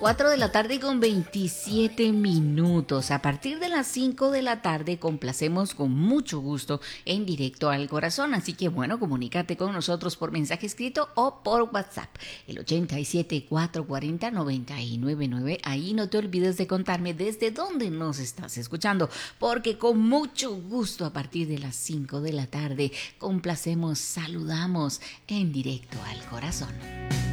4 de la tarde con 27 minutos. A partir de las 5 de la tarde complacemos con mucho gusto en directo al corazón. Así que bueno, comunícate con nosotros por mensaje escrito o por WhatsApp. El 87 440 999. Ahí no te olvides de contarme desde dónde nos estás escuchando, porque con mucho gusto a partir de las 5 de la tarde complacemos, saludamos en directo al corazón.